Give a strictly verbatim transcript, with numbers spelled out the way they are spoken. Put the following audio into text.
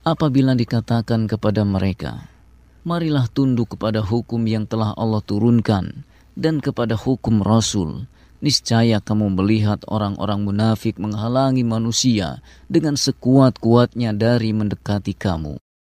Apabila dikatakan kepada mereka, marilah tunduk kepada hukum yang telah Allah turunkan dan kepada hukum Rasul, niscaya kamu melihat orang-orang munafik menghalangi manusia dengan sekuat-kuatnya dari mendekati kamu.